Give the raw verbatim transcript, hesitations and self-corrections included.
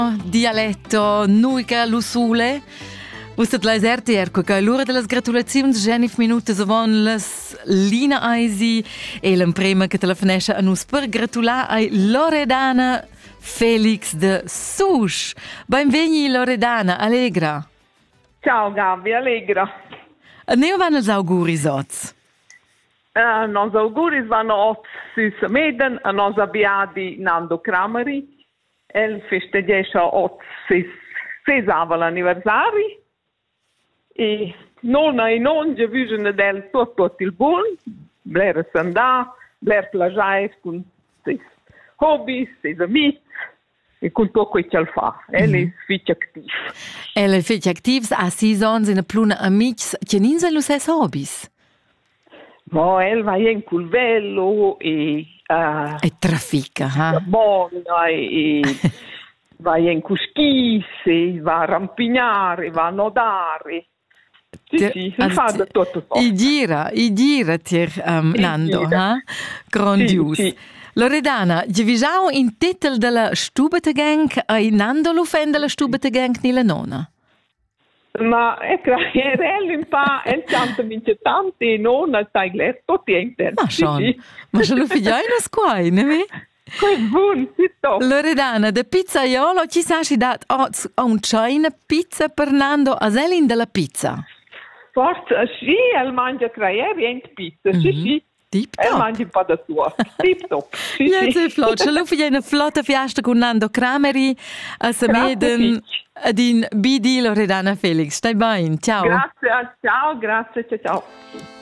Dialetto nuica l'usule. Usted la eserti erco che l'ora delle gratulazioni genif minuti avon las Lina Eisi e l'emprema che telefonesce a nus per gratulare ai Loredana Felix de Susch. Benveni Loredana, allegra. Ciao Gabi, allegra. Ne vanno gli auguri soz? Uh, nos auguris vanno ot süße Meden, a nos abbiadi Nando Krameri. El festeggiesce ot sis sesavel anniversari. E nonna e nonge visene del tot tot il buon, bler sandà, bler plagiais con ses hobbies, ses amici e con tutto quel che fa. El è fitch activ. El è fitch activ, a sis ans in a pluna amics, che ninsa lo ses hobbies. No, el va in col vello e... Uh, e traffica, ha? Buona e... va in con skis, e va a rampignare, va a nodare. Sì, Ti, sì, si fa da tutto. I gira, i gira, tir, um, Nando, ha? Grandius. Sì, sì. Loredana, givisau in titel della stubete gang ai Nando lo fen della stubete gang nella nonna? Ma è che era un po', è tanto vince tanti, non stai letto, ti intendo. Ma schon, ma ce lo figliai una squai, ne mi? Che buon, sì, top. Loredana, de pizzaiolo ci sa si dat a un china pizza per Nando a selin della pizza. Forse sì, el mangia creieri in pizza, sì, sì. Tip top. E mangi un po' da sua. Tip top. Sì, ja, sì. È flott. Ce l'ho figliai una flotta fiesta con Nando Krameri a Sameden ad in B D Loredana Felix. Stai bene, ciao. Grazie, ciao, grazie, ciao, ciao.